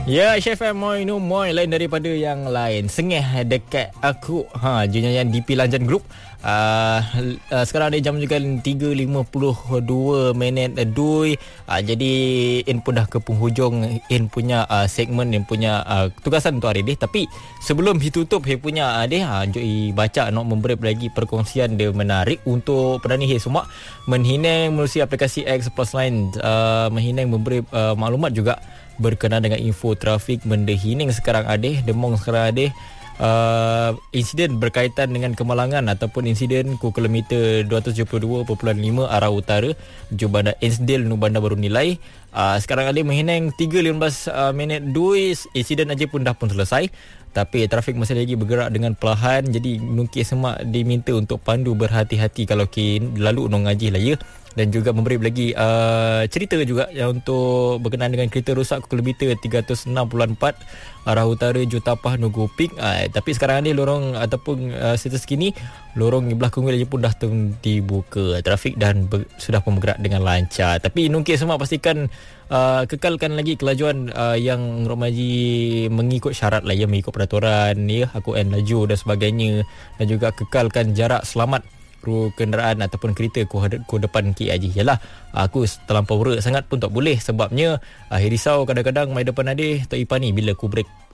Ya, Chef Moy no Moy lain daripada yang lain. Sengih dekat aku. Jenayah DP Lanjan Group. Sekarang ada jam juga 3.52 minit dui. Jadi in pun dah ke penghujung in punya segmen, in punya tugasan untuk hari ni. Tapi sebelum ditutup he punya jom baca nak memberi lagi perkongsian dia menarik untuk penani he semua menghinang melalui aplikasi X Plus Line, menghinang memberi maklumat juga berkenaan dengan info trafik benda hining sekarang ada demong sekarang ada insiden berkaitan dengan kemalangan ataupun insiden ku kilometer 272.5 arah utara ju bandar Ainsdale nu bandar baru nilai sekarang ada menghinang 3.15 minit 2 insiden aja pun dah pun selesai, tapi trafik masih lagi bergerak dengan perlahan. Jadi nungkis semak diminta untuk pandu berhati-hati kalau lalu nong ngaji lah ya. Dan juga memberi lagi cerita juga yang untuk berkenaan dengan kereta rosak kilometer 364 arah utara Jutapah Nuguping. Tapi sekarang ni lorong ataupun status kini lorong belakang lagi pun dah dibuka trafik dan sudah pun bergerak dengan lancar. Tapi nungkis semua pastikan kekalkan lagi kelajuan yang Romaji mengikut syarat lah ya, mengikut peraturan ya, akuan laju dan sebagainya, dan juga kekalkan jarak selamat kenderaan ataupun kereta ku depan KIJ. Yalah, aku terlampau berat sangat pun tak boleh, sebabnya risau kadang-kadang mai depan ada tak ipani bila ku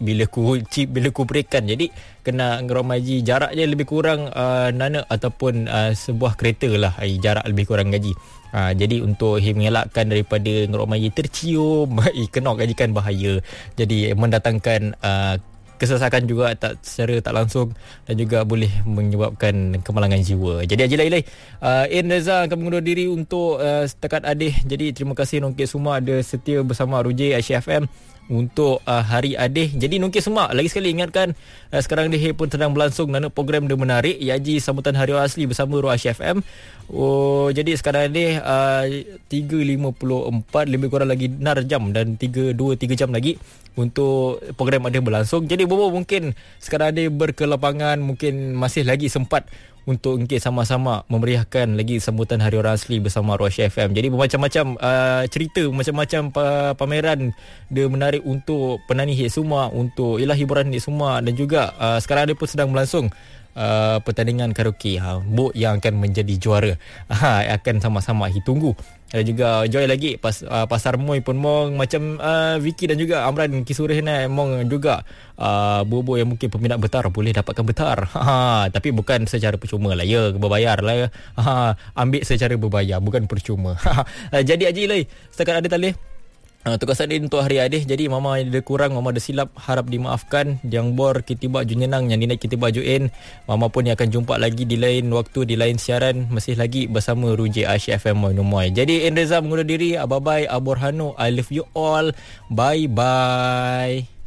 break kan. Jadi kena ngeromaji jarak je lebih kurang nana ataupun sebuah kereta lah jarak lebih kurang gaji. Jadi untuk mengelakkan daripada ngeromaji tercium kena gajikan bahaya, jadi mendatangkan kesesakan juga secara tak langsung dan juga boleh menyebabkan kemalangan jiwa. Jadi Haji Lailai In Reza akan mengundur diri untuk setakat adih. Jadi terima kasih Nongkit semua ada setia bersama Ruji Aisyah FM untuk hari adih. Jadi Nongkit semua lagi sekali ingatkan sekarang dia pun sedang berlangsung nana program dia menarik Yaji sambutan hari asli bersama Ruji Aisyah FM. Jadi sekarang ni 3.54 lebih kurang lagi 6 jam dan 3 jam lagi untuk program ada berlangsung. Jadi Bobo mungkin sekarang ada berkelapangan, mungkin masih lagi sempat untuk mungkin sama-sama memeriahkan lagi sambutan Hari Orang Asli bersama Ruasha FM. Jadi bermacam-macam cerita, macam-macam pameran dia menarik untuk penani hit semua, untuk hiburan hit semua, dan juga sekarang ada pun sedang berlangsung pertandingan karaoke Bok yang akan menjadi juara akan sama-sama ditunggu. Ada juga joy lagi Pasar Moy pun mong macam Vicky dan juga Amran Kisurih ni mong juga bobo yang mungkin peminat betar boleh dapatkan betar. Tapi bukan secara percuma lah ya, berbayar lah ya. Ambil secara berbayar bukan percuma. Jadi Haji Lai setakat ada talih tugasan ini untuk hari adih. Jadi mama ada kurang, mama ada silap, harap dimaafkan. Yang bor kitiba ju nyenang, yang dinaik kitiba ju in. Mama pun yang akan jumpa lagi di lain waktu, di lain siaran, masih lagi bersama Ruji Aisyah FM Moy Numoy. Jadi In Reza mengundur diri. Bye bye Aborhano, I love you all. Bye bye.